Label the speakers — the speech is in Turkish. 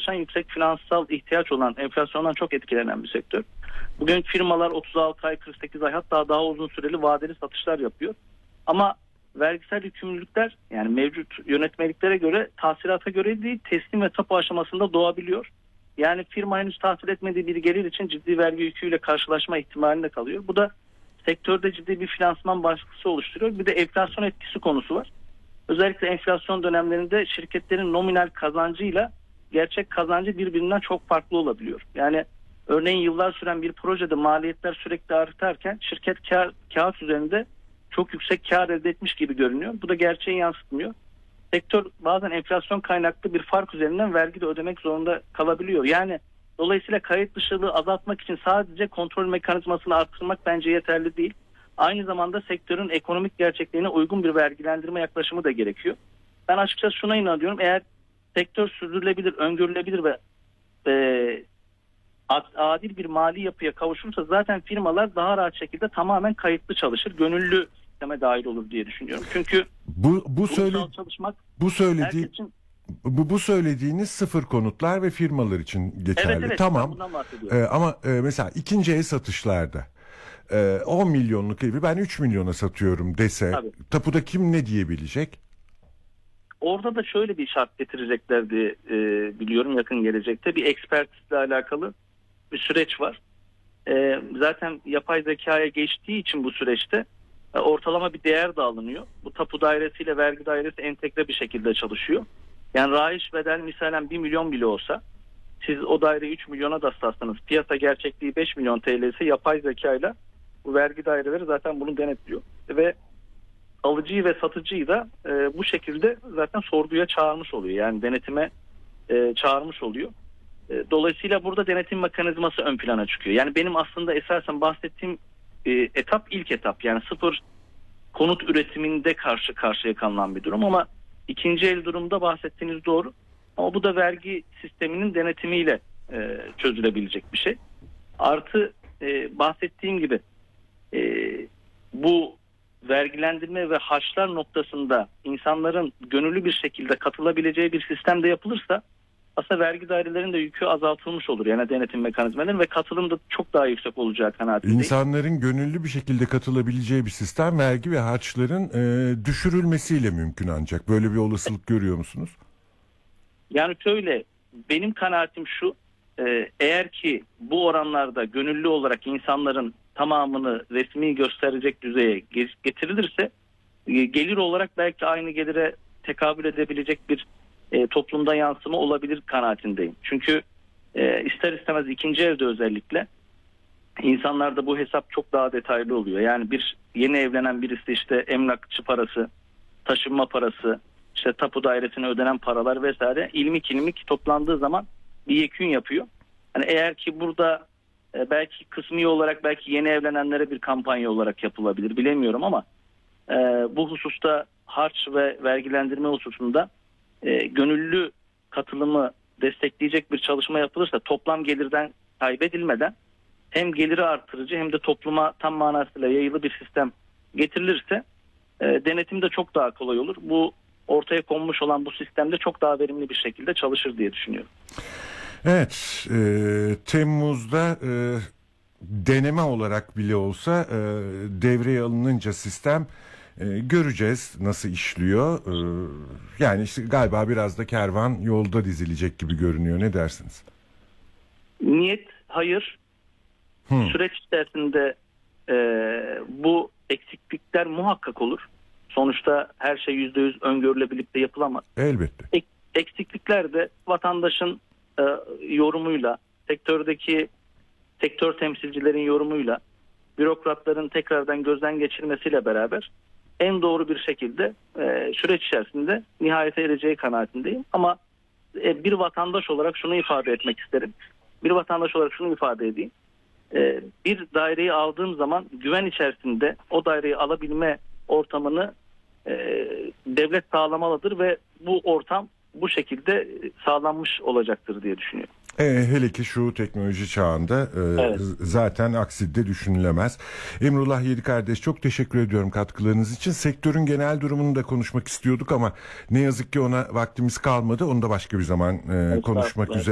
Speaker 1: çalışan, yüksek finansal ihtiyaç olan, enflasyondan çok etkilenen bir sektör. Bugün firmalar 36 ay, 48 ay, hatta daha uzun süreli vadeli satışlar yapıyor. Ama vergisel yükümlülükler, yani mevcut yönetmeliklere göre, tahsilata göre değil, teslim ve tapu aşamasında doğabiliyor. Yani firma henüz tahsil etmediği bir gelir için ciddi vergi yüküyle karşılaşma ihtimalinde kalıyor. Bu da sektörde ciddi bir finansman baskısı oluşturuyor. Bir de enflasyon etkisi konusu var. Özellikle enflasyon dönemlerinde şirketlerin nominal kazancıyla gerçek kazancı birbirinden çok farklı olabiliyor. Yani örneğin yıllar süren bir projede maliyetler sürekli artarken şirket kağıt üzerinde çok yüksek kar elde etmiş gibi görünüyor. Bu da gerçeği yansıtmıyor. Sektör bazen enflasyon kaynaklı bir fark üzerinden vergi de ödemek zorunda kalabiliyor. Yani dolayısıyla kayıt dışılığı azaltmak için sadece kontrol mekanizmasını arttırmak bence yeterli değil. Aynı zamanda sektörün ekonomik gerçekliğine uygun bir vergilendirme yaklaşımı da gerekiyor. Ben açıkçası şuna inanıyorum: eğer sektör sürdürülebilir, öngörülebilir ve adil bir mali yapıya kavuşursa zaten firmalar daha rahat şekilde tamamen kayıtlı çalışır, gönüllü sisteme dahil olur diye düşünüyorum. Çünkü çalışmak
Speaker 2: bu söylediği
Speaker 1: herkes için...
Speaker 2: Bu söylediğiniz sıfır konutlar ve firmalar için geçerli.
Speaker 1: Evet,
Speaker 2: tamam. Ama mesela ikinci el satışlarda 10 milyonluk evi ben 3 milyona satıyorum dese,
Speaker 1: Tabii.
Speaker 2: tapuda kim ne diyebilecek?
Speaker 1: Orada da şöyle bir şart getirecekler diye biliyorum yakın gelecekte. Bir ekspertizle alakalı bir süreç var. Zaten yapay zekaya geçtiği için bu süreçte ortalama bir değer de alınıyor. Bu tapu dairesiyle vergi dairesi entegre bir şekilde çalışıyor. Yani rayiç bedel misalen 1 milyon bile olsa, siz o daireyi 3 milyona da satsanız, piyasa gerçekliği 5 milyon TL ise yapay zekayla bu vergi daireleri zaten bunu denetliyor. Ve alıcıyı ve satıcıyı da bu şekilde zaten sorguya çağırmış oluyor. Yani denetime çağırmış oluyor. Dolayısıyla burada denetim mekanizması ön plana çıkıyor. Yani benim aslında esasen bahsettiğim etap ilk etap. Yani sıfır konut üretiminde karşı karşıya kalınan bir durum, ama ikinci el durumda bahsettiğiniz doğru. Ama bu da vergi sisteminin denetimiyle çözülebilecek bir şey. Artı bahsettiğim gibi bu vergilendirme ve harçlar noktasında insanların gönüllü bir şekilde katılabileceği bir sistem de yapılırsa aslında vergi dairelerinin de yükü azaltılmış olur. Yani denetim mekanizmalarının ve katılım da çok daha yüksek olacağı kanaatindeyim.
Speaker 2: İnsanların gönüllü bir şekilde katılabileceği bir sistem vergi ve harçların düşürülmesiyle mümkün ancak. Böyle bir olasılık görüyor musunuz?
Speaker 1: Yani şöyle, benim kanaatim şu: eğer ki bu oranlarda gönüllü olarak insanların tamamını resmi gösterecek düzeye getirilirse, gelir olarak belki aynı gelire tekabül edebilecek bir toplumda yansıma olabilir kanaatindeyim. Çünkü ister istemez ikinci evde özellikle insanlarda bu hesap çok daha detaylı oluyor. Yani bir yeni evlenen birisi işte emlakçı parası, taşınma parası, işte tapu dairesine ödenen paralar vesaire ilmik ilmik toplandığı zaman bir yekün yapıyor. Hani eğer ki burada belki kısmi olarak belki yeni evlenenlere bir kampanya olarak yapılabilir, bilemiyorum, ama bu hususta harç ve vergilendirme hususunda gönüllü katılımı destekleyecek bir çalışma yapılırsa, toplam gelirden kaybedilmeden hem geliri artırıcı hem de topluma tam manasıyla yayılı bir sistem getirilirse denetim de çok daha kolay olur. Bu ortaya konmuş olan bu sistemde çok daha verimli bir şekilde çalışır diye düşünüyorum.
Speaker 2: Evet, Temmuz'da deneme olarak bile olsa devreye alınınca sistem göreceğiz nasıl işliyor. Yani işte galiba biraz da kervan yolda dizilecek gibi görünüyor. Ne dersiniz?
Speaker 1: Niyet hayır. Süreç içerisinde bu eksiklikler muhakkak olur. Sonuçta her şey %100 öngörülebilip de yapılamaz.
Speaker 2: Elbette.
Speaker 1: Eksiklikler de vatandaşın yorumuyla, sektör temsilcilerin yorumuyla, bürokratların tekrardan gözden geçirmesiyle beraber en doğru bir şekilde süreç içerisinde nihayete ereceği kanaatindeyim. Ama bir vatandaş olarak şunu ifade etmek isterim. Bir vatandaş olarak şunu ifade edeyim. Bir daireyi aldığım zaman güven içerisinde o daireyi alabilme ortamını devlet sağlamalıdır ve bu ortam bu şekilde sağlanmış olacaktır diye düşünüyorum.
Speaker 2: Hele ki şu teknoloji çağında
Speaker 1: evet.
Speaker 2: Zaten aksi de düşünülemez. Emrullah Yedikardeş, çok teşekkür ediyorum katkılarınız için. Sektörün genel durumunu da konuşmak istiyorduk ama ne yazık ki ona vaktimiz kalmadı. Onu da başka bir zaman konuşmak üzere.